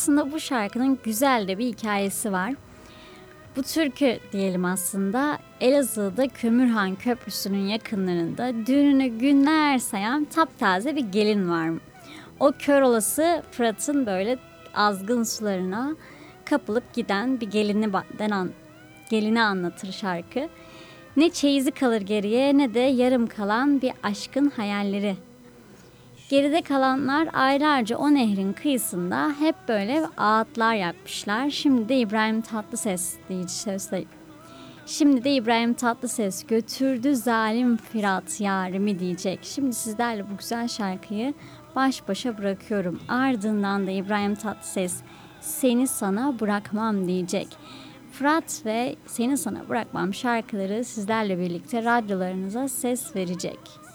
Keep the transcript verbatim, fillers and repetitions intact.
Aslında bu şarkının güzel de bir hikayesi var. Bu türkü diyelim aslında Elazığ'da Kömürhan Köprüsü'nün yakınlarında düğününü günler sayan taptaze bir gelin var. O kör olası Fırat'ın böyle azgın sularına kapılıp giden bir gelini denen gelini anlatır şarkı. Ne çeyizi kalır geriye ne de yarım kalan bir aşkın hayalleri. Geride kalanlar aylarca o nehrin kıyısında hep böyle ağıtlar yakmışlar. Şimdi de İbrahim Tatlıses diyeceğim. Şimdi de İbrahim Tatlıses götürdü zalim Fırat yarimi diyecek. Şimdi sizlerle bu güzel şarkıyı baş başa bırakıyorum. Ardından da İbrahim Tatlıses seni sana bırakmam diyecek. Fırat ve seni sana bırakmam şarkıları sizlerle birlikte radyolarınıza ses verecek.